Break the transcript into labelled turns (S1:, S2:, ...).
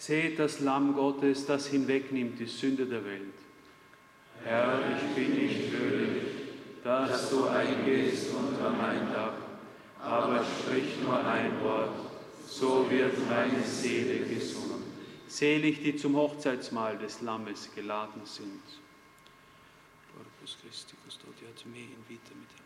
S1: Seht das Lamm Gottes, das hinwegnimmt die Sünde der Welt.
S2: Herr, ich bin nicht würdig, dass du eingehst unter mein Dach, aber sprich nur ein Wort, so wird meine Seele gesund.
S1: Selig, die zum Hochzeitsmahl des Lammes geladen sind. Corpus Christi custodiat me in vita